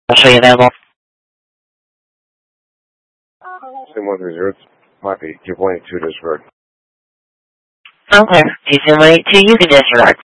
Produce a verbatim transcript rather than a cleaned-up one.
Actually available. Sim one three zero, might be, give one eight two disregard. Okay, T C one eight two, you can disregard.